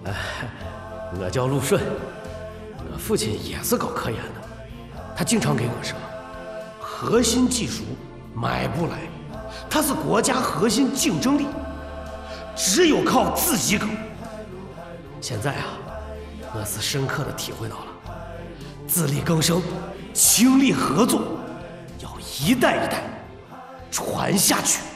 我叫陆顺，我父亲也是搞科研的，他经常给我说，核心技术买不来，它是国家核心竞争力，只有靠自己搞。现在啊，我是深刻的体会到了，自力更生，倾力合作，要一代一代传下去。